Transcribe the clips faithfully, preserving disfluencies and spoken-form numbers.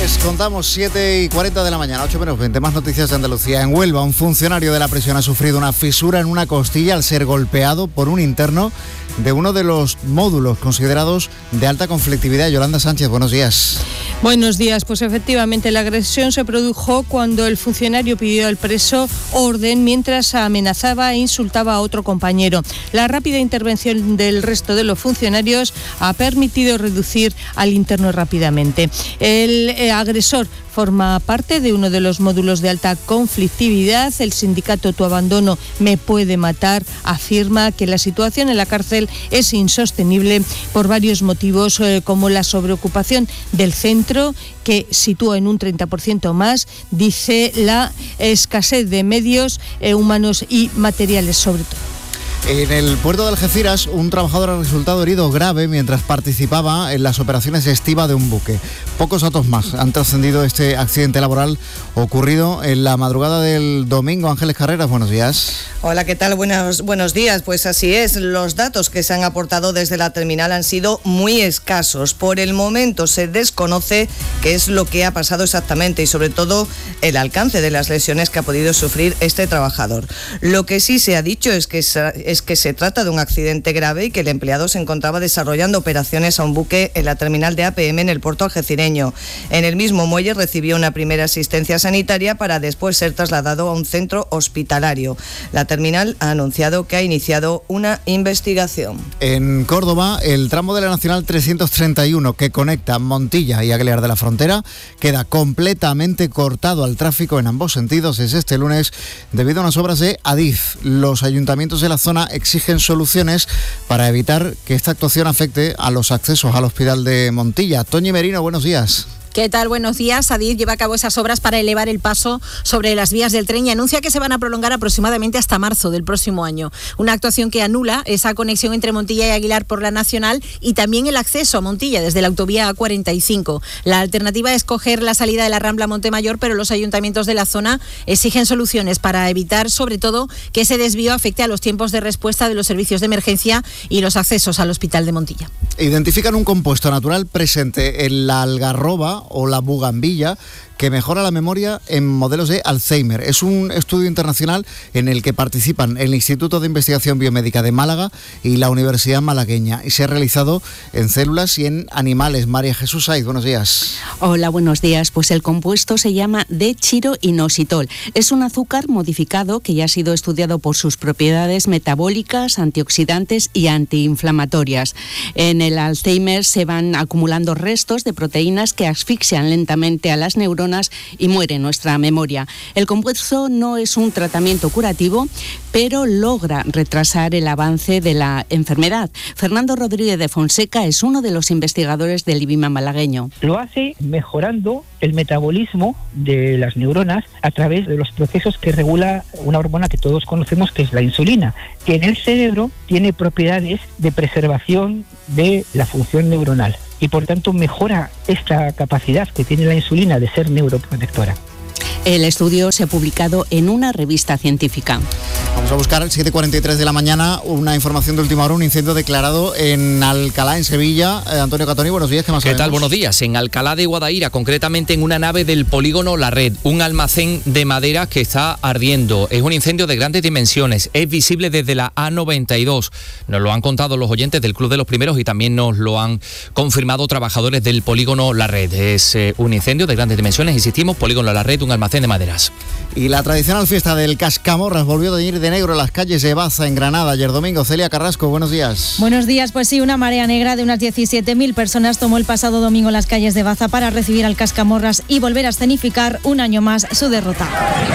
Les contamos siete y cuarenta de la mañana, ocho menos veinte, más noticias de Andalucía. En Huelva, un funcionario de la prisión ha sufrido una fisura en una costilla al ser golpeado por un interno de uno de los módulos considerados de alta conflictividad. Yolanda Sánchez, buenos días. Buenos días. Pues efectivamente la agresión se produjo cuando el funcionario pidió al preso orden mientras amenazaba e insultaba a otro compañero. La rápida intervención del resto de los funcionarios ha permitido reducir al interno rápidamente. El eh, agresor forma parte de uno de los módulos de alta conflictividad. El sindicato Tu Abandono Me Puede Matar afirma que la situación en la cárcel es insostenible por varios motivos, eh, como la sobreocupación del centro, que sitúa en un treinta por ciento más, dice la escasez de medios eh, humanos y materiales sobre todo. En el puerto de Algeciras, un trabajador ha resultado herido grave mientras participaba en las operaciones de estiva de un buque. Pocos datos más han trascendido este accidente laboral ocurrido en la madrugada del domingo. Ángeles Carreras, buenos días. Hola, ¿qué tal? Buenos, buenos días. Pues así es, los datos que se han aportado desde la terminal han sido muy escasos. Por el momento se desconoce qué es lo que ha pasado exactamente y sobre todo el alcance de las lesiones que ha podido sufrir este trabajador. Lo que sí se ha dicho es que es es que se trata de un accidente grave y que el empleado se encontraba desarrollando operaciones a un buque en la terminal de A P M en el puerto algecireño. En el mismo muelle recibió una primera asistencia sanitaria para después ser trasladado a un centro hospitalario. La terminal ha anunciado que ha iniciado una investigación. En Córdoba, el tramo de la Nacional trescientos treinta y uno que conecta Montilla y Aguilar de la Frontera queda completamente cortado al tráfico en ambos sentidos desde este lunes debido a unas obras de Adif. Los ayuntamientos de la zona exigen soluciones para evitar que esta actuación afecte a los accesos al hospital de Montilla. Toñi Merino, buenos días. ¿Qué tal? Buenos días. Adif lleva a cabo esas obras para elevar el paso sobre las vías del tren y anuncia que se van a prolongar aproximadamente hasta marzo del próximo año. Una actuación que anula esa conexión entre Montilla y Aguilar por la Nacional y también el acceso a Montilla desde la autovía A cuarenta y cinco. La alternativa es coger la salida de la Rambla Montemayor, pero los ayuntamientos de la zona exigen soluciones para evitar, sobre todo, que ese desvío afecte a los tiempos de respuesta de los servicios de emergencia y los accesos al hospital de Montilla. Identifican un compuesto natural presente en la algarroba o la bugambilla que mejora la memoria en modelos de Alzheimer. Es un estudio internacional en el que participan el Instituto de Investigación Biomédica de Málaga y la Universidad Malagueña y se ha realizado en células y en animales. María Jesús Saiz, buenos días. Hola, buenos días. Pues el compuesto se llama D-chiroinositol. Es un azúcar modificado que ya ha sido estudiado por sus propiedades metabólicas, antioxidantes y antiinflamatorias. En el Alzheimer se van acumulando restos de proteínas que asfixian lentamente a las neuronas y muere nuestra memoria. El compuesto no es un tratamiento curativo, pero logra retrasar el avance de la enfermedad. Fernando Rodríguez de Fonseca es uno de los investigadores del IBIMA malagueño. Lo hace mejorando el metabolismo de las neuronas a través de los procesos que regula una hormona que todos conocemos, que es la insulina, que en el cerebro tiene propiedades de preservación de la función neuronal y por tanto mejora esta capacidad que tiene la insulina de ser neuroprotectora. El estudio se ha publicado en una revista científica. Vamos a buscar, siete y cuarenta y tres de la mañana, una información de última hora, un incendio declarado en Alcalá, en Sevilla. Eh, Antonio Catoni, buenos días. ¿Qué más ¿Qué sabemos? tal? Buenos días. En Alcalá de Guadaira, concretamente en una nave del polígono La Red, un almacén de madera que está ardiendo. Es un incendio de grandes dimensiones. Es visible desde la A noventa y dos. Nos lo han contado los oyentes del Club de los Primeros y también nos lo han confirmado trabajadores del polígono La Red. Es eh, un incendio de grandes dimensiones. Insistimos, polígono La Red, un almacén de maderas. Y la tradicional fiesta del Cascamorras volvió a teñir de negro en las calles de Baza, en Granada, ayer domingo. Celia Carrasco, buenos días. Buenos días, pues sí, una marea negra de unas diecisiete mil personas tomó el pasado domingo las calles de Baza para recibir al Cascamorras y volver a escenificar un año más su derrota.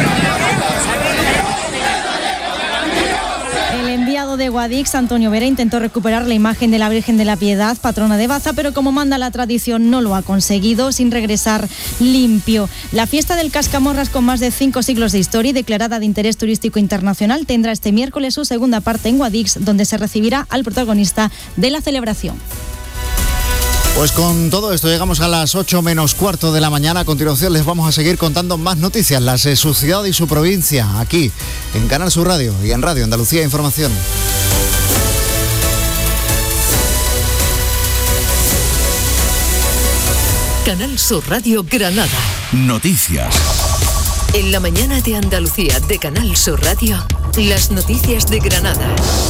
De Guadix, Antonio Vera, intentó recuperar la imagen de la Virgen de la Piedad, patrona de Baza, pero como manda la tradición no lo ha conseguido, sin regresar limpio. La fiesta del Cascamorras, con más de cinco siglos de historia y declarada de interés turístico internacional, tendrá este miércoles su segunda parte en Guadix, donde se recibirá al protagonista de la celebración. Pues con todo esto llegamos a las ocho menos cuarto de la mañana. A continuación les vamos a seguir contando más noticias, las de su ciudad y su provincia, aquí en Canal Sur Radio y en Radio Andalucía Información. Canal Sur Radio Granada. Noticias. En la mañana de Andalucía de Canal Sur Radio, las noticias de Granada.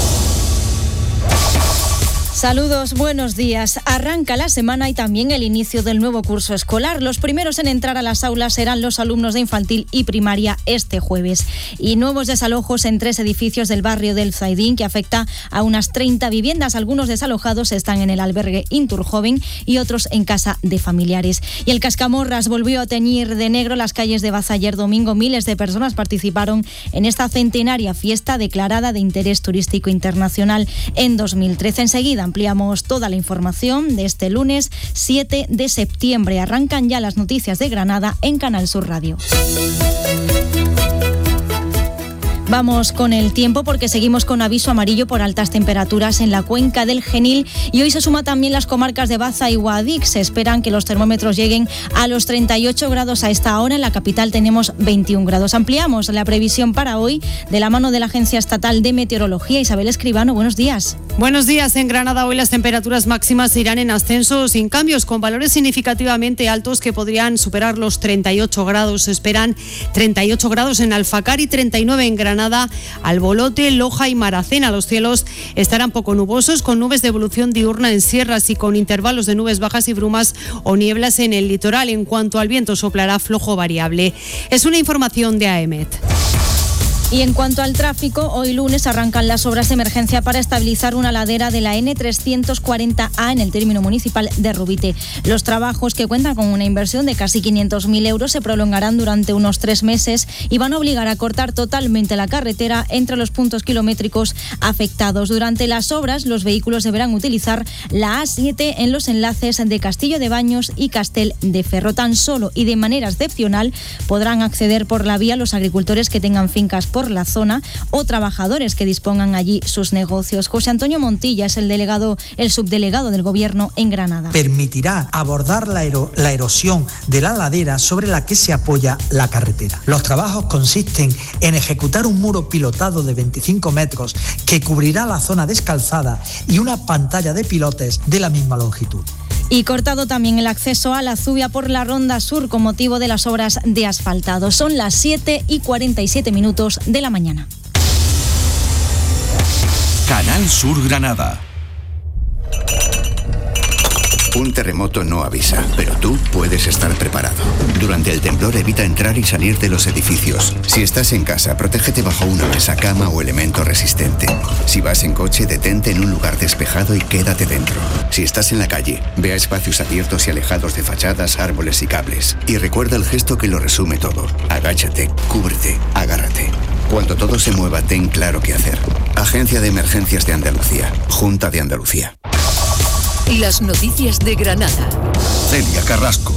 Saludos, buenos días. Arranca la semana y también el inicio del nuevo curso escolar. Los primeros en entrar a las aulas serán los alumnos de infantil y primaria este jueves. Y nuevos desalojos en tres edificios del barrio del Zaidín, que afecta a unas treinta viviendas. Algunos desalojados están en el albergue Inturjoven y otros en casa de familiares. Y el Cascamorras volvió a teñir de negro las calles de Baza ayer domingo. Miles de personas participaron en esta centenaria fiesta declarada de interés turístico internacional en dos mil trece. Enseguida ampliamos toda la información de este lunes siete de septiembre. Arrancan ya las noticias de Granada en Canal Sur Radio. Vamos con el tiempo porque seguimos con aviso amarillo por altas temperaturas en la cuenca del Genil y hoy se suma también las comarcas de Baza y Guadix. Se esperan que los termómetros lleguen a los treinta y ocho grados a esta hora. En la capital tenemos veintiún grados. Ampliamos la previsión para hoy de la mano de la Agencia Estatal de Meteorología. Isabel Escribano, buenos días. Buenos días. En Granada hoy las temperaturas máximas irán en ascenso sin cambios, con valores significativamente altos que podrían superar los treinta y ocho grados. Se esperan treinta y ocho grados en Alfacar y treinta y nueve en Granada, Albolote, Loja y Maracena. Los cielos estarán poco nubosos, con nubes de evolución diurna en sierras y con intervalos de nubes bajas y brumas o nieblas en el litoral. En cuanto al viento, soplará flojo variable. Es una información de A E M E T. Y en cuanto al tráfico, hoy lunes arrancan las obras de emergencia para estabilizar una ladera de la ene trescientos cuarenta a en el término municipal de Rubite. Los trabajos, que cuentan con una inversión de casi quinientos mil euros, se prolongarán durante unos tres meses y van a obligar a cortar totalmente la carretera entre los puntos kilométricos afectados. Durante las obras, los vehículos deberán utilizar la A siete en los enlaces de Castillo de Baños y Castel de Ferro. Tan solo y de manera excepcional podrán acceder por la vía los agricultores que tengan fincas por la zona o trabajadores que dispongan allí sus negocios. José Antonio Montilla es el delegado, el subdelegado del Gobierno en Granada. Permitirá abordar la, ero- la erosión de la ladera sobre la que se apoya la carretera. Los trabajos consisten en ejecutar un muro pilotado de veinticinco metros que cubrirá la zona descalzada y una pantalla de pilotes de la misma longitud. Y cortado también el acceso a la Zubia por la Ronda Sur con motivo de las obras de asfaltado. Son las siete y cuarenta y siete minutos de la mañana. Canal Sur Granada. Un terremoto no avisa, pero tú puedes estar preparado. Durante el temblor evita entrar y salir de los edificios. Si estás en casa, protégete bajo una mesa, cama o elemento resistente. Si vas en coche, detente en un lugar despejado y quédate dentro. Si estás en la calle, ve a espacios abiertos y alejados de fachadas, árboles y cables. Y recuerda el gesto que lo resume todo. Agáchate, cúbrete, agárrate. Cuando todo se mueva, ten claro qué hacer. Agencia de Emergencias de Andalucía. Junta de Andalucía. Las noticias de Granada. Celia Carrasco.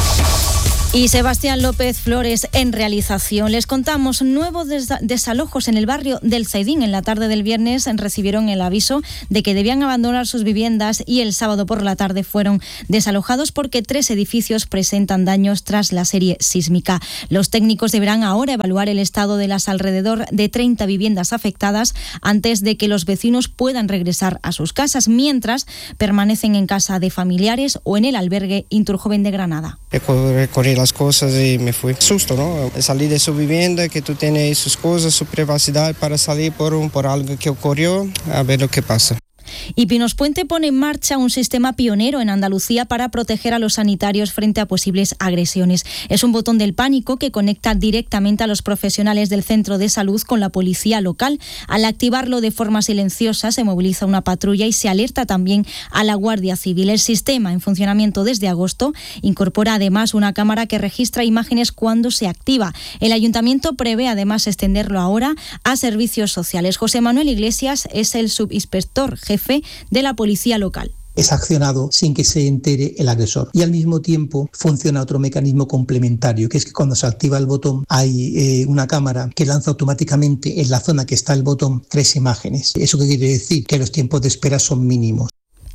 Y Sebastián López Flores en realización. Les contamos nuevos des- desalojos en el barrio del Zaidín. En la tarde del viernes recibieron el aviso de que debían abandonar sus viviendas y el sábado por la tarde fueron desalojados porque tres edificios presentan daños tras la serie sísmica. Los técnicos deberán ahora evaluar el estado de las alrededor de treinta viviendas afectadas antes de que los vecinos puedan regresar a sus casas, mientras permanecen en casa de familiares o en el albergue Inturjoven de Granada. Recorrí las cosas y me fui. Susto, ¿no? Salí de su vivienda, que tú tienes sus cosas, su privacidad para salir por, un, por algo que ocurrió, a ver lo que pasa. Y Pinospuente pone en marcha un sistema pionero en Andalucía para proteger a los sanitarios frente a posibles agresiones. Es un botón del pánico que conecta directamente a los profesionales del centro de salud con la policía local. Al activarlo de forma silenciosa se moviliza una patrulla y se alerta también a la Guardia Civil. El sistema, en funcionamiento desde agosto, incorpora además una cámara que registra imágenes cuando se activa. El Ayuntamiento prevé además extenderlo ahora a servicios sociales. José Manuel Iglesias es el subinspector jefe de la policía local. Es accionado sin que se entere el agresor. Y al mismo tiempo funciona otro mecanismo complementario, que es que cuando se activa el botón hay eh, una cámara que lanza automáticamente en la zona que está el botón tres imágenes. ¿Eso qué quiere decir? Que los tiempos de espera son mínimos.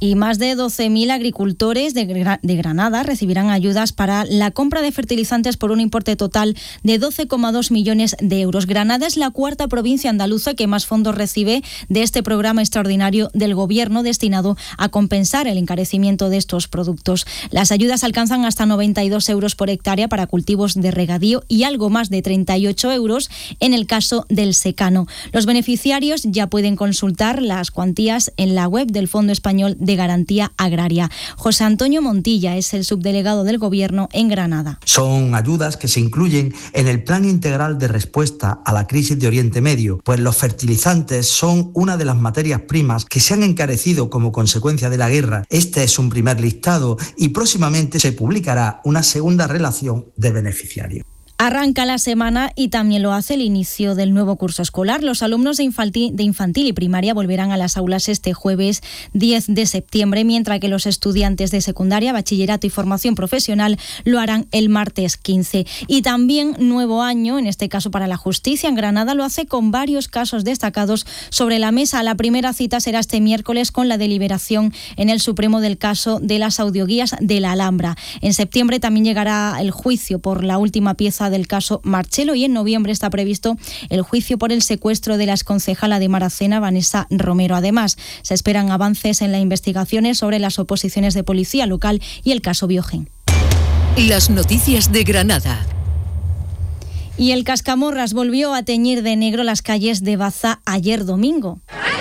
Y más de doce mil agricultores de, Gra- de Granada recibirán ayudas para la compra de fertilizantes por un importe total de doce coma dos millones de euros. Granada es la cuarta provincia andaluza que más fondos recibe de este programa extraordinario del Gobierno destinado a compensar el encarecimiento de estos productos. Las ayudas alcanzan hasta noventa y dos euros por hectárea para cultivos de regadío y algo más de treinta y ocho euros en el caso del secano. Los beneficiarios ya pueden consultar las cuantías en la web del Fondo Español de Garantía Agraria. José Antonio Montilla es el subdelegado del Gobierno en Granada. Son ayudas que se incluyen en el Plan Integral de Respuesta a la Crisis de Oriente Medio, pues los fertilizantes son una de las materias primas que se han encarecido como consecuencia de la guerra. Este es un primer listado y próximamente se publicará una segunda relación de beneficiarios. Arranca la semana y también lo hace el inicio del nuevo curso escolar. Los alumnos de infantil, de infantil y primaria volverán a las aulas este jueves diez de septiembre, mientras que los estudiantes de secundaria, bachillerato y formación profesional lo harán el martes quince. Y también nuevo año, en este caso para la justicia. En Granada lo hace con varios casos destacados sobre la mesa. La primera cita será este miércoles con la deliberación en el Supremo del caso de las audioguías de la Alhambra. En septiembre también llegará el juicio por la última pieza del caso Marchelo y en noviembre está previsto el juicio por el secuestro de la exconcejala de Maracena, Vanessa Romero. Además, se esperan avances en las investigaciones sobre las oposiciones de policía local y el caso Biogen. Las noticias de Granada. Y el Cascamorras volvió a teñir de negro las calles de Baza ayer domingo.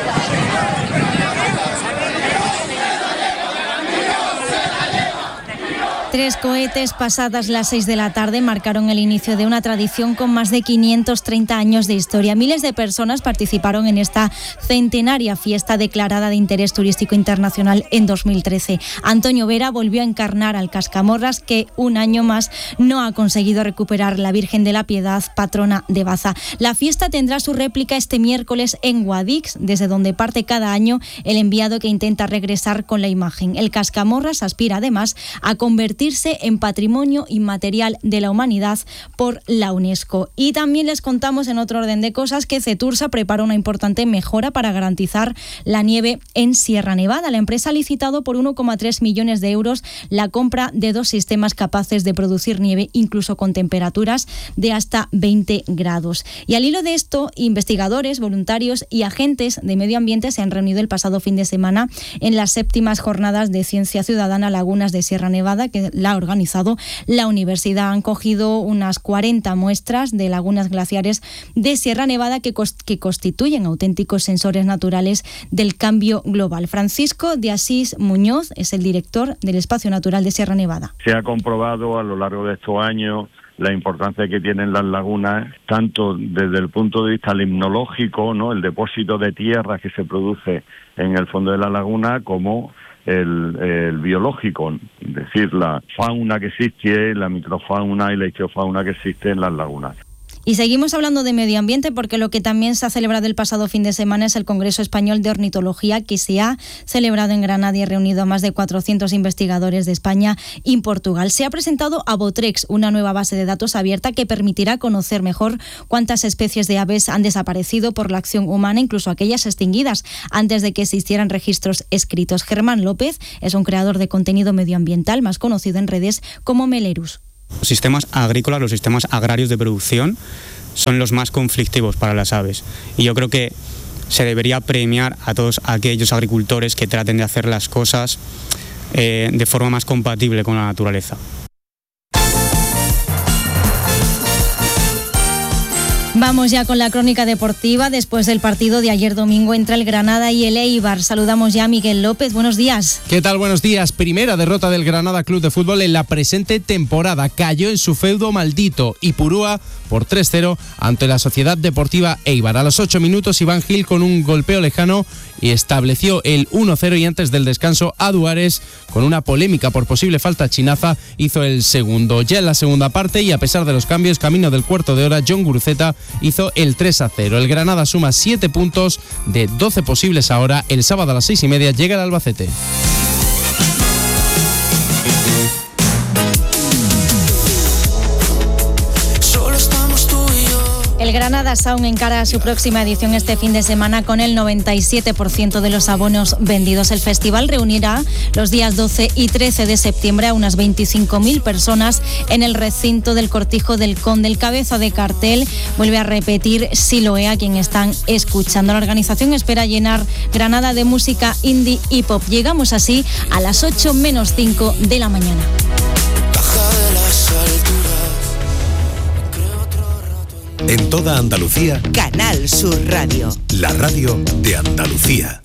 Tres cohetes pasadas las seis de la tarde marcaron el inicio de una tradición con más de quinientos treinta años de historia. Miles de personas participaron en esta centenaria fiesta declarada de interés turístico internacional en dos mil trece. Antonio Vera volvió a encarnar al Cascamorras, que un año más no ha conseguido recuperar la Virgen de la Piedad, patrona de Baza. La fiesta tendrá su réplica este miércoles en Guadix, desde donde parte cada año el enviado que intenta regresar con la imagen. El Cascamorras aspira además a convertir en Patrimonio Inmaterial de la Humanidad por la UNESCO. Y también les contamos, en otro orden de cosas, que Cetursa prepara una importante mejora para garantizar la nieve en Sierra Nevada. La empresa ha licitado por uno coma tres millones de euros la compra de dos sistemas capaces de producir nieve, incluso con temperaturas de hasta veinte grados. Y al hilo de esto, investigadores, voluntarios y agentes de medio ambiente se han reunido el pasado fin de semana en las séptimas jornadas de Ciencia Ciudadana Lagunas de Sierra Nevada, que la ha organizado la universidad. Han cogido unas cuarenta muestras de lagunas glaciares de Sierra Nevada que, que constituyen auténticos sensores naturales del cambio global. Francisco de Asís Muñoz es el director del Espacio Natural de Sierra Nevada. Se ha comprobado a lo largo de estos años la importancia que tienen las lagunas, tanto desde el punto de vista limnológico, ¿no?, el depósito de tierra que se produce en el fondo de la laguna, como El, el biológico, es decir, la fauna que existe, la microfauna y la ichtiofauna que existe en las lagunas. Y seguimos hablando de medio ambiente porque lo que también se ha celebrado el pasado fin de semana es el Congreso Español de Ornitología, que se ha celebrado en Granada y ha reunido a más de cuatrocientos investigadores de España y Portugal. Se ha presentado Abotrex, una nueva base de datos abierta que permitirá conocer mejor cuántas especies de aves han desaparecido por la acción humana, incluso aquellas extinguidas antes de que existieran registros escritos. Germán López es un creador de contenido medioambiental más conocido en redes como Melerus. Los sistemas agrícolas, los sistemas agrarios de producción son los más conflictivos para las aves y yo creo que se debería premiar a todos aquellos agricultores que traten de hacer las cosas eh, de forma más compatible con la naturaleza. Vamos ya con la crónica deportiva. Después del partido de ayer domingo entre el Granada y el Eibar, saludamos ya a Miguel López. Buenos días. ¿Qué tal? Buenos días. Primera derrota del Granada Club de Fútbol en la presente temporada. Cayó en su feudo maldito Ipurúa por tres cero ante la Sociedad Deportiva Eibar. A los ocho minutos, Iván Gil con un golpeo lejano y estableció el uno cero, y antes del descanso Aduares, con una polémica por posible falta chinaza, hizo el segundo. Ya en la segunda parte, y a pesar de los cambios, camino del cuarto de hora, John Guruceta hizo el tres a cero. El Granada suma siete puntos de doce posibles ahora. El sábado a las seis y media llega el Albacete. El El Granada Sound encara su próxima edición este fin de semana con el noventa y siete por ciento de los abonos vendidos. El festival reunirá los días doce y trece de septiembre a unas veinticinco mil personas en el recinto del Cortijo del Conde. El cabeza de cartel vuelve a repetir Siloé, a quien están escuchando. La organización espera llenar Granada de música indie y pop. Llegamos así a las ocho menos cinco de la mañana. En toda Andalucía, Canal Sur Radio. La radio de Andalucía.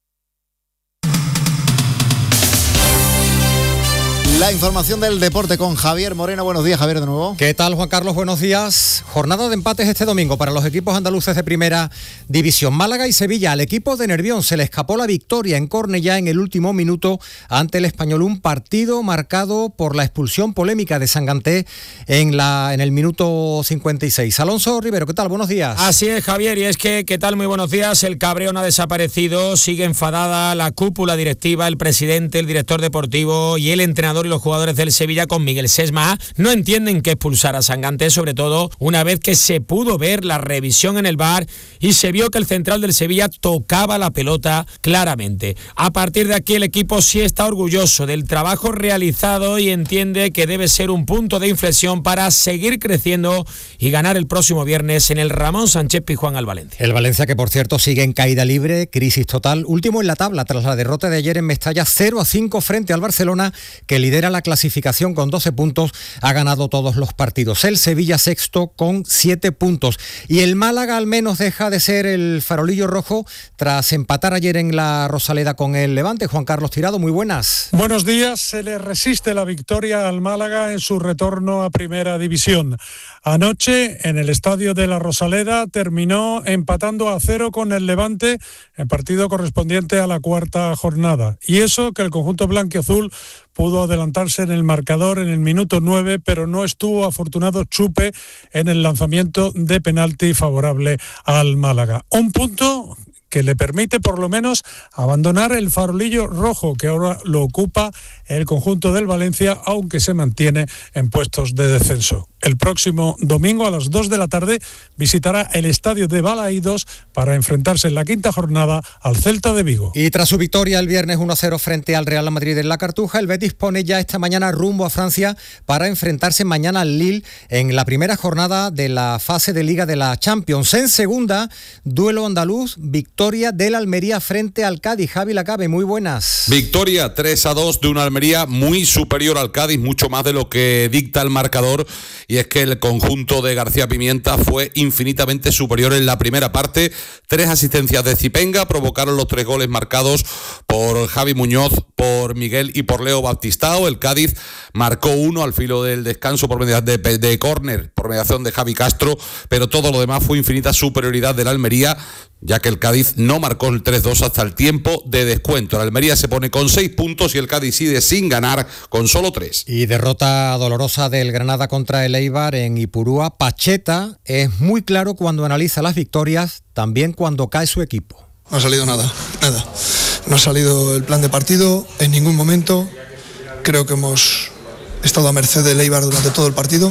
La información del deporte con Javier Moreno. Buenos días, Javier, de nuevo. ¿Qué tal, Juan Carlos? Buenos días. Jornada de empates este domingo para los equipos andaluces de primera división. Málaga y Sevilla. Al equipo de Nervión se le escapó la victoria en Cornellá en el último minuto ante el Español. Un partido marcado por la expulsión polémica de Sanganté en, la, en el minuto cincuenta y seis. Alonso Rivero, ¿qué tal? Buenos días. Así es, Javier, y es que, ¿qué tal? Muy buenos días. El cabreo no ha desaparecido. Sigue enfadada la cúpula directiva, el presidente, el director deportivo y el entrenador y los jugadores del Sevilla con Miguel Sesma. No entienden que expulsar a Sanganté, sobre todo una vez que se pudo ver la revisión en el V A R y se vio que el central del Sevilla tocaba la pelota claramente. A partir de aquí el equipo sí está orgulloso del trabajo realizado y entiende que debe ser un punto de inflexión para seguir creciendo y ganar el próximo viernes en el Ramón Sánchez Pizjuán al Valencia. El Valencia, que por cierto sigue en caída libre, crisis total, último en la tabla tras la derrota de ayer en Mestalla, cero a cinco frente al Barcelona, que lidera la clasificación con doce puntos, ha ganado todos los partidos. El Sevilla sexto con siete puntos. Y el Málaga al menos deja de ser el farolillo rojo tras empatar ayer en la Rosaleda con el Levante. Juan Carlos Tirado, muy buenas. Buenos días. Se le resiste la victoria al Málaga en su retorno a Primera División. Anoche, en el estadio de la Rosaleda, terminó empatando a cero con el Levante en partido correspondiente a la cuarta jornada. Y eso que el conjunto blanquiazul pudo adelantarse en el marcador en el minuto nueve, pero no estuvo afortunado Chupe en el lanzamiento de penalti favorable al Málaga. Un punto que le permite por lo menos abandonar el farolillo rojo, que ahora lo ocupa el conjunto del Valencia, aunque se mantiene en puestos de descenso. El próximo domingo a las dos de la tarde visitará el estadio de Balaídos para enfrentarse en la quinta jornada al Celta de Vigo. Y tras su victoria el viernes uno a cero frente al Real Madrid en la Cartuja, el Betis pone ya esta mañana rumbo a Francia para enfrentarse mañana al Lille en la primera jornada de la fase de Liga de la Champions. En segunda, duelo andaluz, victoria del Almería frente al Cádiz. Javi Lacabe, muy buenas. Victoria tres a dos de una Almería muy superior al Cádiz, mucho más de lo que dicta el marcador. Y es que el conjunto de García Pimienta fue infinitamente superior en la primera parte. Tres asistencias de Zipenga provocaron los tres goles marcados por Javi Muñoz, por Miguel y por Leo Baptistao. El Cádiz marcó uno al filo del descanso por mediación de, de, de córner, por mediación de Javi Castro, pero todo lo demás fue infinita superioridad de la Almería, ya que el Cádiz no marcó el tres dos hasta el tiempo de descuento. La Almería se pone con seis puntos y el Cádiz sigue sin ganar con solo tres. Y derrota dolorosa del Granada contra el Eibar en Ipurúa. Pacheta es muy claro cuando analiza las victorias, también cuando cae su equipo. No ha salido nada, nada. No ha salido el plan de partido en ningún momento. Creo que hemos estado a merced del Eibar durante todo el partido.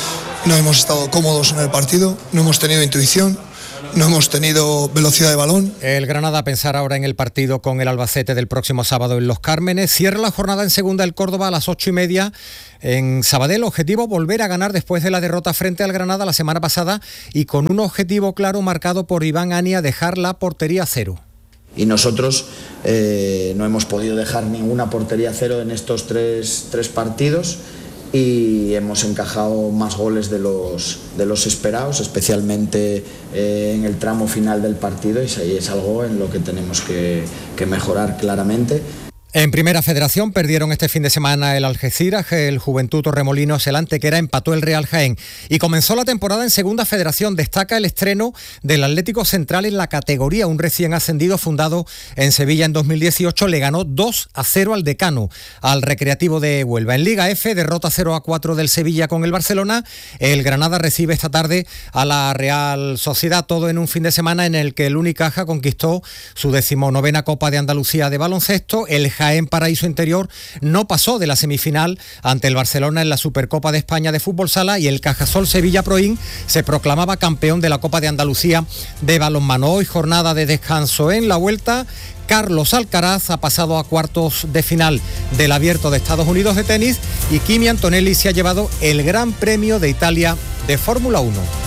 No hemos estado cómodos en el partido, no hemos tenido intuición. No hemos tenido velocidad de balón. El Granada a pensar ahora en el partido con el Albacete del próximo sábado en Los Cármenes. Cierra la jornada en segunda el Córdoba a las ocho y media en Sabadell. Objetivo volver a ganar después de la derrota frente al Granada la semana pasada y con un objetivo claro marcado por Iván Ania, dejar la portería a cero. Y nosotros eh, no hemos podido dejar ninguna portería a cero en estos tres, tres partidos. Y hemos encajado más goles de los, de los esperados, especialmente eh, en el tramo final del partido, y ahí es algo en lo que tenemos que, que mejorar claramente. En Primera Federación perdieron este fin de semana el Algeciras, el Juventud Torremolinos, el Antequera, empató el Real Jaén y comenzó la temporada en Segunda Federación. Destaca el estreno del Atlético Central en la categoría, un recién ascendido fundado en Sevilla en dos mil dieciocho, le ganó dos a cero al Decano, al Recreativo de Huelva. En Liga F, derrota cero a cuatro del Sevilla con el Barcelona. El Granada recibe esta tarde a la Real Sociedad, todo en un fin de semana en el que el Unicaja conquistó su decimonovena Copa de Andalucía de baloncesto. El Jaén Paraíso Interior no pasó de la semifinal ante el Barcelona en la Supercopa de España de Fútbol Sala y el Cajasol Sevilla Proin se proclamaba campeón de la Copa de Andalucía de balonmano. Hoy jornada de descanso en la vuelta. Carlos Alcaraz ha pasado a cuartos de final del Abierto de Estados Unidos de tenis y Kimi Antonelli se ha llevado el Gran Premio de Italia de Fórmula uno.